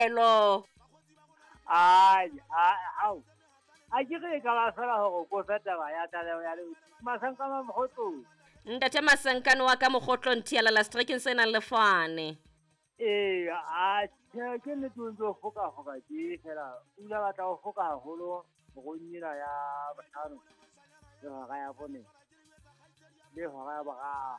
Hello. Au. A ke re ka ba fela hore ko feta ba ya taleho ya le masanka ma mogotlo. Ntate Masankane wa ka Mokgotlo Nthialala strekeng se nang le Fane. Ke ne tlo foka ke fela ula batla go foka haholo go nyela ya botlhano le hora ya bone le hora ya boraro.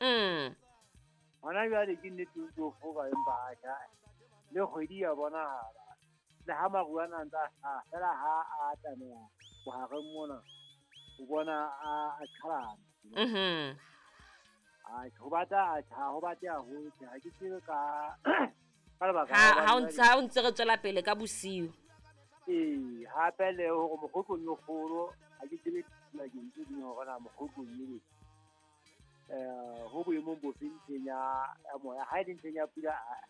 Hona jwale ke ne tlo foka empa le kgwedi ya bonahala le ha maruana ntsa fela ha a tsamaya bohareng mona o bona a qhalana. Ho bata haholo ha ke tsebe ka lebaka Ha o ntse re tswela pele ka bosiu. Hape le hore mogotlong yo kgolo ha ke tsebe dilakeng tse ding hore na mogotlong ebe ho boemong bofe ntlheng ya moya ha e le ntlheng ya pula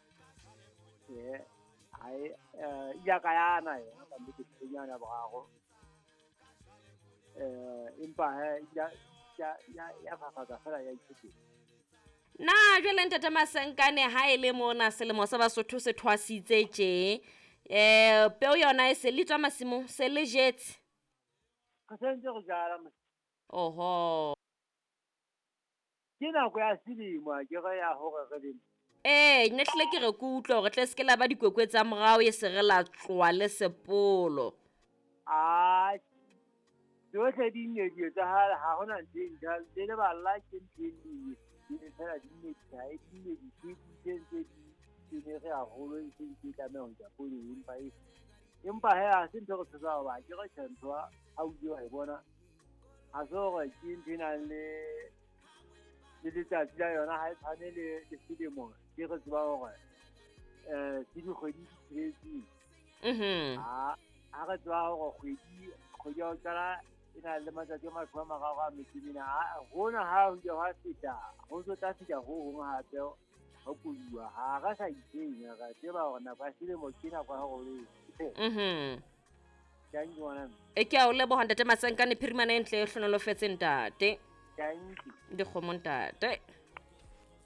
ya ka yana yona ka nnete ntlheng ya boraro empa ya fafatsa fela ya itsheteng. Na jwale Ntate Masankane ha e le mona selemo sa Basotho se thwasitse tje peo yona e se le tswa masimong se le jetse Re sentse go jala oho ke nako ya selemo ke re ya hore re le ne hle ke re ke utlwa hore tle se ke la ba dikwekwe tsa morao e se re la tloa le sepolo tsohle di ne di etsahala ha hona ntho e njalo le lebala ke ntho e nngwe di fela di ne di re haholo e se di tlameha ho ja pole empa ha se ntho re tseba hoba ke re tshwantsho ha o ile wa e bona ha se hore ke ntho e nang le letsatsi la yona ha e tshwane le selemo ke re tseba hore se dikgwedi di tsheletseng ha re tseba hore kgwedi ya ho qala e na le matsatsi a 30 a metsimena hona ha ho ile hwa feta ho ntso tla feta ho hong hape ho puwa ha ra sa itsenya ra tseba hore nako ya selemo ke nako ya hore ke a o leboha Ntate Masankane phirimana e ntle e hlonolofetse ntate. Dikgomo ntate.